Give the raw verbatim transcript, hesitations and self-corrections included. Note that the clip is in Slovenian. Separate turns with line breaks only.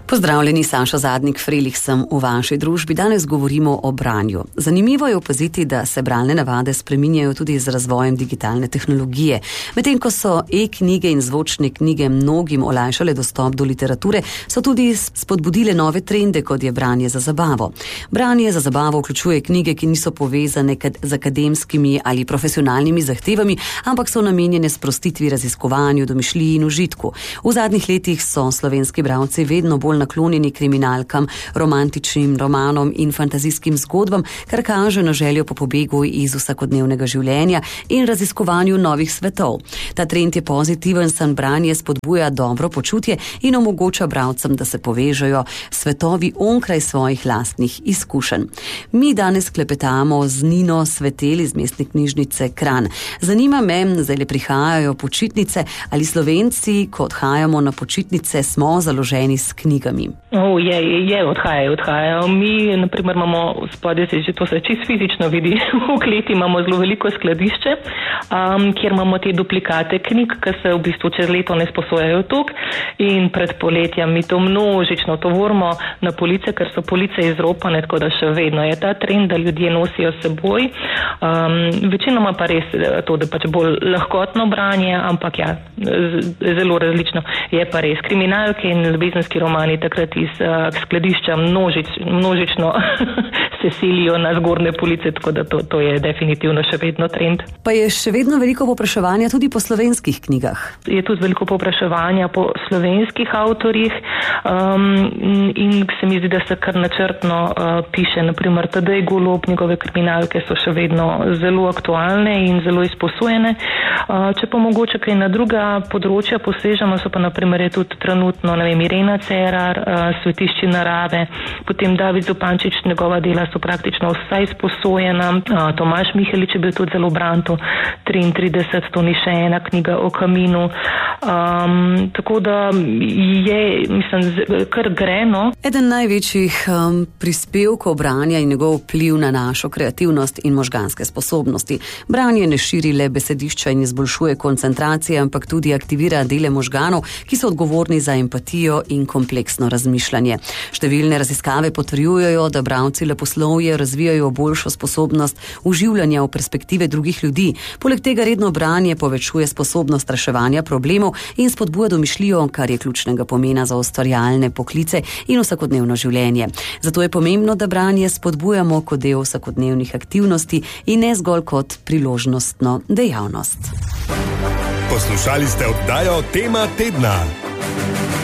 Pozdravljeni, Saša Zadnik Frelih sem v vaši družbi. Danes govorimo o branju. Zanimivo je opaziti, da se bralne navade spreminjajo tudi z razvojem digitalne tehnologije. Medtem ko so e-knjige in zvočne knjige mnogim olajšale dostop do literature, so tudi spodbudile nove trende, kot je branje za zabavo. Branje za zabavo vključuje knjige, ki niso povezane z akademskimi ali profesionalnimi zahtevami, ampak so namenjene sprostitvi, raziskovanju, domišljiji in užitku. V zadnjih letih so slovenski bralci vedno bolj naklonjeni kriminalkam, romantičnim romanom in fantazijskim zgodbam, kar kaže na željo po pobegu iz vsakodnevnega življenja in raziskovanju novih svetov. Ta trend je pozitiven, saj branje spodbuja dobro počutje in omogoča bralcem, da se povežejo svetovi onkraj svojih lastnih izkušenj. Mi danes klepetamo z Nino Svetelj iz Mestne knjižnice Kranj. Zanima me, zdaj le prihajajo počitnice, ali Slovenci, ko odhajamo na počitnice, smo založeni s knjigami.
O, je, je, odhajajo, odhajajo. Mi, na primer, imamo spodaj, se že to se čist fizično vidi, v kleti imamo zelo veliko skladišče, um, kjer imamo te duplikate knjig, ki se v bistvu čez leto ne sposojajo tok, in pred poletjem mi to množično tovorimo na police, ker so police izropane, tako da še vedno je ta trend, da ljudje nosijo s seboj. Um, večinoma pa res to, da pač bolj lahkotno branje, ampak ja, zelo različno. Je pa res kriminalke in ljubezenski romani takrat iz uh, skladišča množič, množično se silijo na zgornje police, tako da to, to je definitivno še vedno trend.
Pa je še vedno veliko povpraševanja tudi po slovenskih knjigah?
Je tudi veliko povpraševanja po slovenskih avtorjih um, in se mi zdi, da se kar načrtno uh, piše. Naprimer, Tadej Golob, njegove kriminalke so še vedno zelo aktualne in zelo izposojene. Uh, če pa mogoče kaj na druga področja posežemo, so pa naprimer je tudi trenutno, ne vem, Irena Cerar, uh, Svetišči narave, potem David Zupančič, njegova dela so praktično vsa izposojena, uh, Tomaž Mihelič je bil tudi zelo branto, triintrideset, to ni še ena knjiga o kaminu. Um, tako da je, mislim, kar greno.
Eden največjih um, prispevkov branja in njegov vpliv na našo kreativnost in možganske sposobnosti. Branje ne širi le besedišča in izboljšuje koncentracije, ampak tudi aktivira dele možganov, ki so odgovorni za empatijo in kompleksno razmišljanje. Številne raziskave potrjujejo, da bralci leposlovja razvijajo boljšo sposobnost uživljanja v perspektive drugih ljudi. Poleg tega redno branje povečuje sposobnost reševanja problemov in spodbuja domišljijo, kar je ključnega pomena za ustvarjalne poklice in vsakodnevno življenje. Zato je pomembno, da branje spodbujamo kot del vsakodnevnih aktivnosti in ne zgolj kot priložnostno dejavnost.
Poslušali ste oddajo Tema tedna.